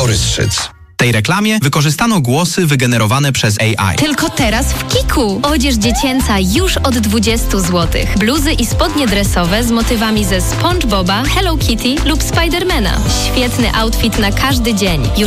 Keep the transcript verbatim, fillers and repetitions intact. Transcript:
Borys Szyc. W tej reklamie wykorzystano głosy wygenerowane przez A I. Tylko teraz w Kiku. Odzież dziecięca już od dwudziestu złotych. Bluzy i spodnie dresowe z motywami ze SpongeBoba, Hello Kitty lub Spidermana. Świetny outfit na każdy dzień. Już